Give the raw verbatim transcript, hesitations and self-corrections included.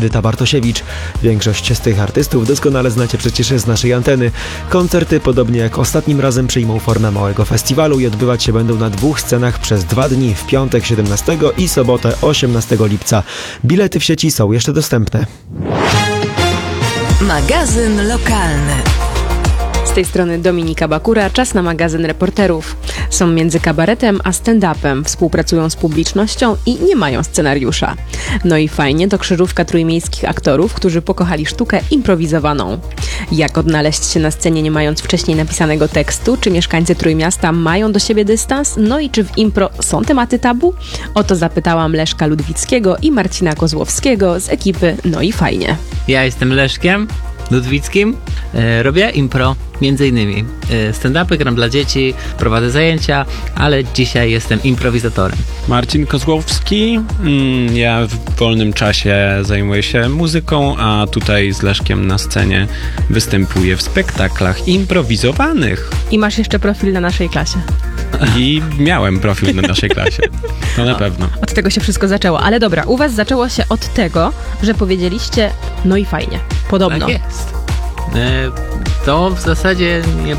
Edyta Bartosiewicz. Większość z tych artystów doskonale znacie przecież z naszej anteny. Koncerty, podobnie jak ostatnim razem, przyjmą formę małego festiwalu i odbywać się będą na dwóch scenach przez dwa dni, w piątek siedemnastego i sobotę osiemnastego lipca. Bilety w sieci są jeszcze dostępne. Magazyn lokalny. Z tej strony Dominika Bakura, czas na magazyn reporterów. Są między kabaretem a stand-upem, współpracują z publicznością i nie mają scenariusza. No i fajnie, to krzyżówka trójmiejskich aktorów, którzy pokochali sztukę improwizowaną. Jak odnaleźć się na scenie, nie mając wcześniej napisanego tekstu? Czy mieszkańcy Trójmiasta mają do siebie dystans? No i czy w impro są tematy tabu? O to zapytałam Leszka Ludwickiego i Marcina Kozłowskiego z ekipy No i Fajnie. Ja jestem Leszkiem Ludwickim, e, robię impro, między innymi e, stand-upy, gram dla dzieci, prowadzę zajęcia, ale dzisiaj jestem improwizatorem. Marcin Kozłowski, mm, ja w wolnym czasie zajmuję się muzyką, a tutaj z Leszkiem na scenie występuję w spektaklach improwizowanych. I masz jeszcze profil na naszej klasie. I miałem profil na naszej klasie, to na pewno. Od tego się wszystko zaczęło, ale dobra, u was zaczęło się od tego, że powiedzieliście no i fajnie, podobno. Tak jest. E, to w zasadzie nie